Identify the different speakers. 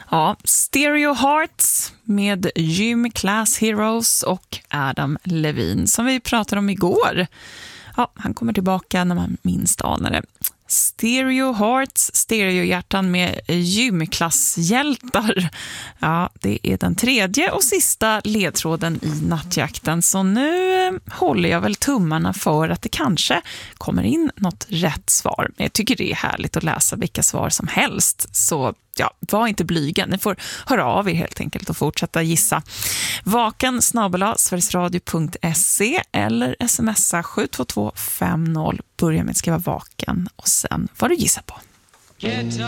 Speaker 1: Ja, Stereo Hearts med Gym Class Heroes och Adam Levine som vi pratade om igår. Ja, han kommer tillbaka när man minst anar det. Stereo Hearts, stereohjärtan med gymklasshjältar. Ja, det är den tredje och sista ledtråden i nattjakten. Så nu håller jag väl tummarna för att det kanske kommer in något rätt svar. Men jag tycker det är härligt att läsa vilka svar som helst. Så ja, var inte blyga. Ni får höra av er helt enkelt och fortsätta gissa. vaken@sverigesradio.se eller smsa 72250. Börja med att skriva vaken och sen vad du gissar på.